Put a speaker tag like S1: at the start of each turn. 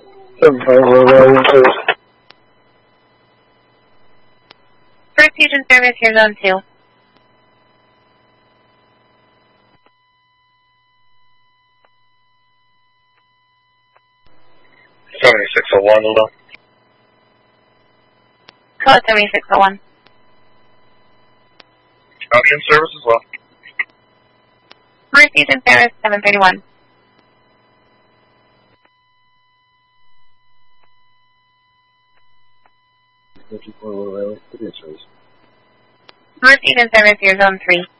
S1: First Fusion service, here zone 2.
S2: 7601, hello.
S1: Code 7601.
S2: Audience service as well.
S1: First Fusion service, 731. First Fusion service, here zone 3.